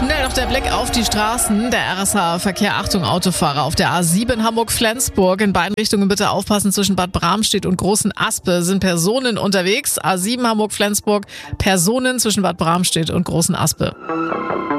Schnell noch der Blick auf die Straßen. Der RSH-Verkehr, Achtung Autofahrer, auf der A7 Hamburg-Flensburg. In beiden Richtungen bitte aufpassen, zwischen Bad Bramstedt und Großen Aspe sind Personen unterwegs. A7 Hamburg-Flensburg, Personen zwischen Bad Bramstedt und Großen Aspe.